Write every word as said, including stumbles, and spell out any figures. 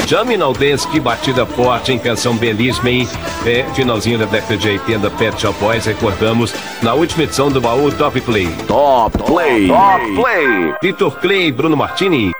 Jaminal Dance, que batida forte, hein? Canção belíssima, hein? É, finalzinho da década de oitenta, Pet Shop Boys, recordamos na última edição do Baú Top Play. Top Play. Top Play. Vitor Clay, Bruno Martini.